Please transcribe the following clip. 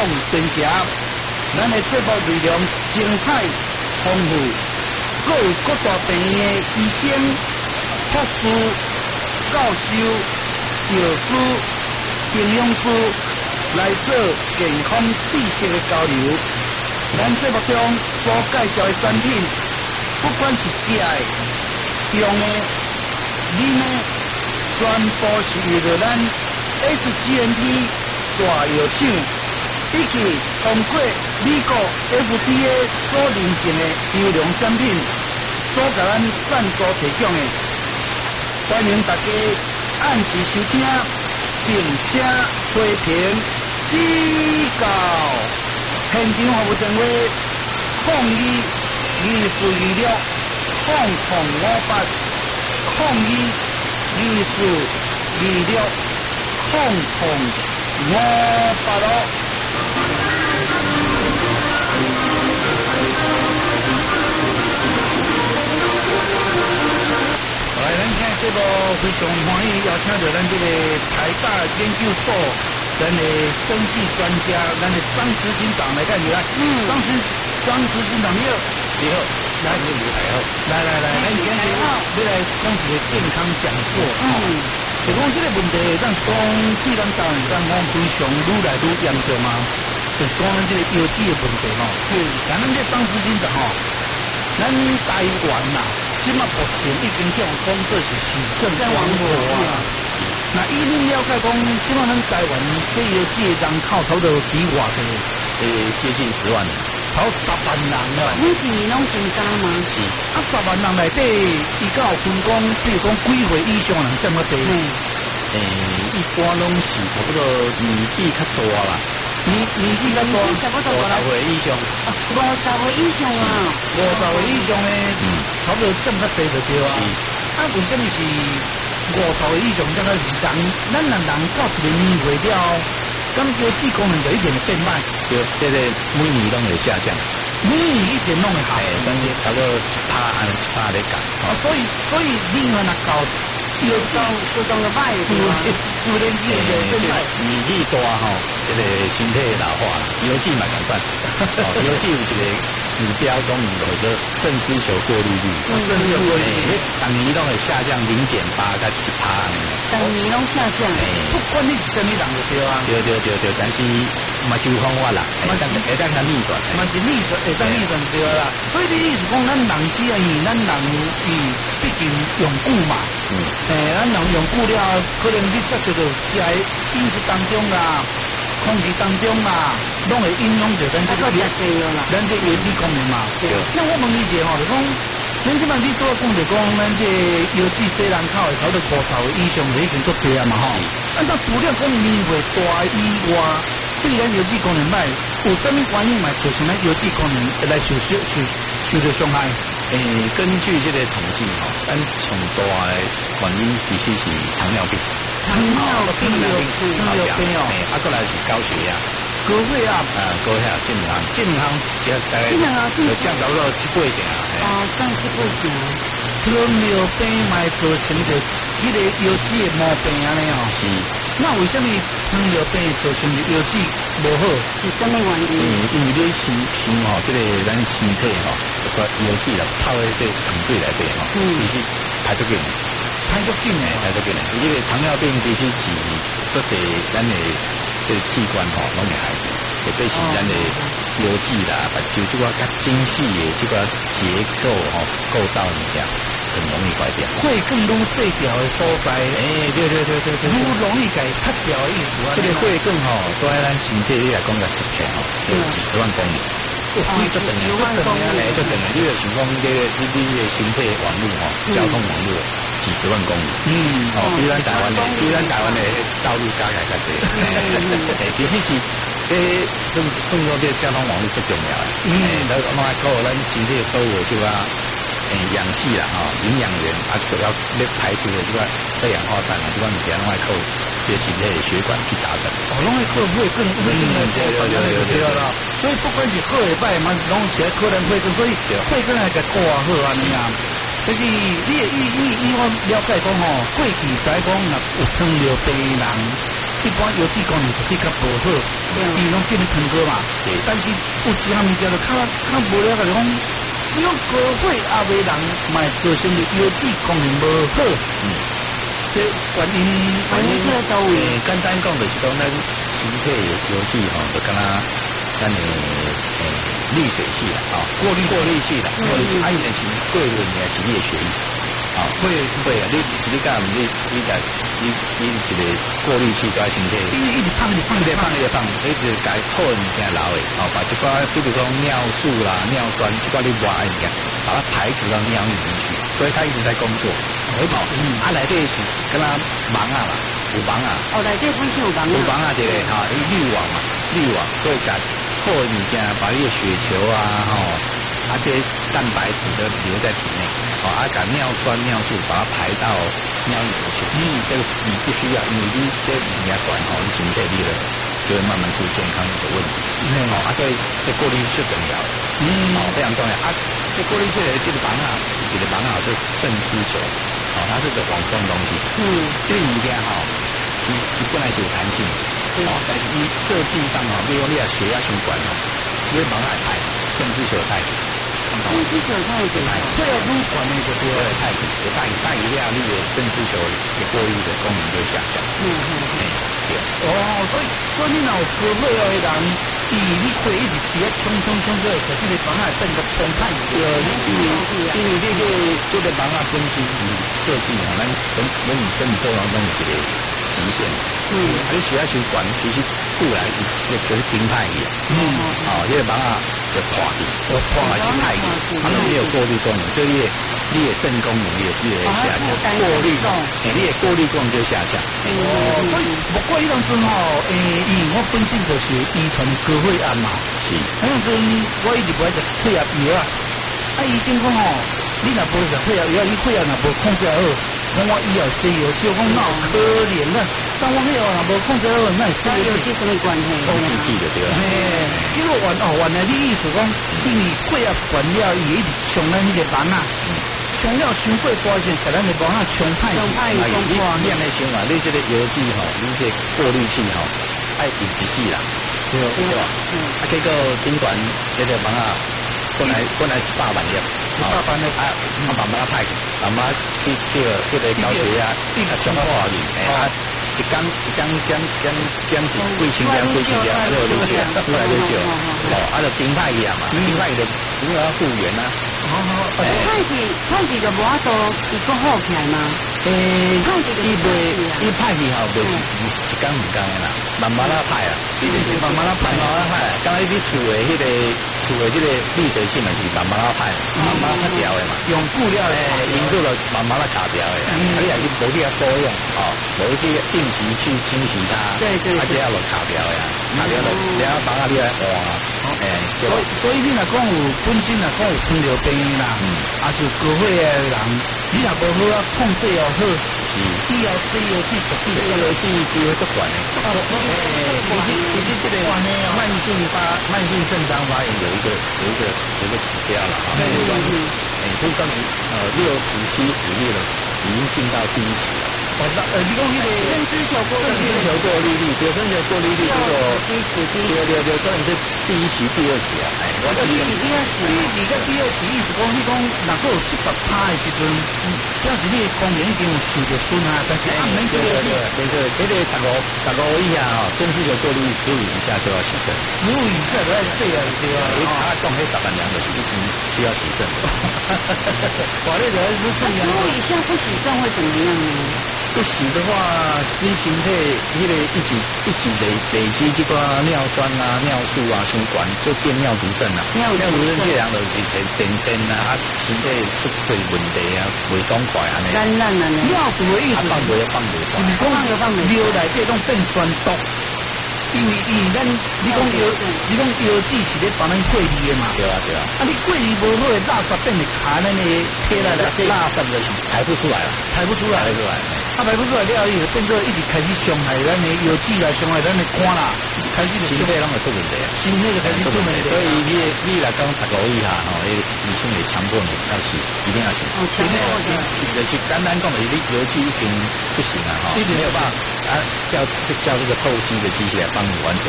全城，咱的节目内容精彩丰富，各有各大病院的医生、护士、教授、药师、营养师来做健康知识的交流。咱节目中所介绍的产品，不管是食的、用的、啉的，全部是为了咱 SGNT 大药厂以及通过美国 FDA 所认证的优良产品所甲咱赞助提供的。欢迎大家按时收听，并且批评指教。现场服务电话来，咱今这个非常欢迎邀请到咱这个台大研究所咱的生技专家，咱的张执行长来看你来。张执行长你好。你好。来，咱今天要来讲一个健康讲座。就讲这个问题，咱讲对咱台湾人讲非常愈来愈严重嘛，就是讲咱这个药剂的问题吼。但咱这张执行长吼，咱台湾呐，即马目前已经叫讲做是时胜王国啊。那以恁了解讲，即马咱台湾这药剂的人口差不多比偌多？ 接近10万人， 超10万人了。 每一年拢增加吗？ 是。 10万人内底，伊敢有分讲，比如讲几岁以上人占么多？ 一般拢是差不多年纪较大啦。 年纪较大 ，50岁以上。 50岁以上啊 ！50岁以上的，差不多占较多就对啊。为什么是50岁以上？这个是咱人到一个年岁了，咁药剂功能就一定会变歹。 对，这个每年拢会下降。 每年一定拢会下。 但是差不多1%来降。 所以你若到药剂自动就歹对吧？ 自然界就变歹。 年纪大吼，这个身体老化啦，药剂嘛同款。药剂有一个指标讲叫做肾丝球过滤率， 肾丝球过滤率， 当年拢会下降0.8到1%。 当年拢下降。 不管你是什么人就对啊。 对，但是嘛是有方法啦，会当它逆转。 嘛是逆转，会当逆转对啦。所以你意思讲，咱人只啊，咱人毕竟用久嘛。咱人用久了，可能你接触到食的饮食当中啦、空气当中啦，拢会影响到咱这个药剂功能嘛。那我问你一下吼，就讲，咱即摆你所讲就讲，咱这药剂细人口的，差不多50岁以上就已经足济啊嘛吼。按照除了讲年岁大以外，对咱药剂功能歹，有什么原因嘛造成咱药剂功能会来受到伤害？ 根据这个统计吼，咱上大的原因其实是糖尿病。 糖尿病哦， 过来是高血压。 高血压， 高血压健康，大概降到到7%啊。 降7%。 糖尿病咪造成着迄个药剂的毛病安尼哦。 是。 那为什么糖尿病造成的药剂无好？ 是什么原因？ 因为你想这个咱身体这个药剂啦泡在这糖水内底其实排出去。 排足紧诶， 因为糖尿病其实是做些咱的这个器官拢会害死，特别是咱的药剂啦、目睭这个较精细的这个结构构造物件，很容易坏掉。 血管愈细条的所在，对，愈容易改拆掉的意思啊。 这个血管对咱身体来讲个直径有几十万公里。 就等于， 你就想讲这个你的身体网络交通网络几十万公里，比咱台湾的道路加起来较多。其实是算讲这交通网络最重要的。来靠咱身体所有这个氧气啦营养源主要排出的这个二氧化碳这个物件，拢爱靠这身体的血管去达成。 拢会靠血管，对啦。所以不管是好与歹嘛，拢是可能血管，所以血管来个挂好安尼啊。就是你以我了解讲过去在讲若有糖尿病人， 一般邮寄功能是比较不好，伊拢进去通过嘛。但是有一项物件就较无了解，就讲你讲高血压的人，嘛造成邮寄功能无好。这原因这都有。 简单讲就是讲，咱身体邮寄吼，就敢若咱的滤水器啦，过滤器啦，过滤器，伊就是过滤你的是你的血液。会啊！你讲你一个过滤器在身体， 一直放，一直该好物件留的，把一寡比如讲尿素啦、尿酸，一寡你活的物件，把它排除到尿液里面去，所以它一直在工作。内底是跟它网啊嘛，有网啊。 内底本身有网啊。 有网啊，对嘞，滤网嘛，滤网，所以把好的物件，把你的血球啊，这些蛋白质都留在体内，把尿酸、尿素把它排到尿液里去。这个你不需要，因为你这你要管你身体里的就会慢慢出健康的问题。所以这过滤是重要的，非常重要。这过滤器的这个网啊，是肾丝球，它是个网状东西。这个物件它本来是有弹性，但是你设计上比如说你的血压循环因为网啊太肾丝球太。 肾丝球太紧， 会有撸管那个多太紧，太一量力的肾丝球的过滤的功能就下降。 所以你若有高血压的人，你会一直直接冲这个，可是你网啊整个冲太多。 因为这个网啊本身设计咱以生理作用中一个极限。你血压循环其实固然就是冰派一样。这个网啊就破去，破去太严，它都没有过滤功能，所以你的肾功能也下降，过滤你的过滤功能就下降。 所以不过迄当阵我本身就是遗传高血压嘛， 是。 迄当阵我一直不爱食血压药啊，医生讲你若无食血压药，你血压若无控制好，讲我以后西药吃，我讲那可怜啦。但我血压若无控制好，那西药是什么关系？ 高血压就对了。 因为原来你意思讲，因为血压管了，伊一直冲咱迄个网啊，冲了伤过大时，使咱的网啊冲歹。 你安尼想啊，你这个邮寄你这过滤器爱顶一世啦，对吧？结果尽管这个网啊本来100万粒，100万粒慢慢派，慢慢这个高血压上化去，一天减几千粒，越来越少，就顶派一样嘛，顶派就如何复原啊？ 派去就无法度一个好起来吗？ 伊派去就是一天2天啦，慢慢派啊，一直是慢慢派。刚才你厝的这个滤水器嘛是慢慢派，慢慢卡掉的嘛， 用布料因做了慢慢卡掉的，你也是无去保养无去定期去清洗它，而且要卡掉的，卡掉了，然后帮你来换所以你若讲有本身若讲有糖尿病啦，还是高血压的人，你若无好控制好，以后西药去绝对机会足悬的。其实这个慢性肾脏发炎有一个指标了就刚60、70、60已经进到第一期了。 你讲那个肾丝球过滤率，对，肾丝球过滤率这个对，当然是第一期、第二期啊。 第二期意思讲，你讲若果有70%的时阵，表示你的功能已经有受到损害，但是没这个 15以下肾丝球过滤15以下就要洗肾 ，15以下就要洗啊，对啊。 他讲迄10万2就是一定需要洗肾的。 法律的是肾阳。 15以下不洗肾会怎么样呢？ 不洗的话，你身体那个一起累积这个尿酸啊、尿素啊、循环，就变尿毒症啊。尿毒症这样就是天天啊，身体出最问题啊，袂爽快啊呢。 尿毒的意思放不是讲流内底拢变酸毒。 因为咱你讲药剂是咧帮咱过滤的嘛。 对啊。 啊，你过滤无好的垃圾变成卡咱的贴来了， 垃圾就是排不出来了， 排不出来。排不出来了，伊就变做一直开始伤害咱的药剂啦，伤害咱的肝啦，开始就心肺拢会出问题啊， 心肺就开始出问题。 所以你来讲15以下吼，医生会强迫你要洗，一定要洗。 强迫的。 就是单单讲的，你油剂已经不行了哈，没有办法啊，叫这个透析的机器来帮你完成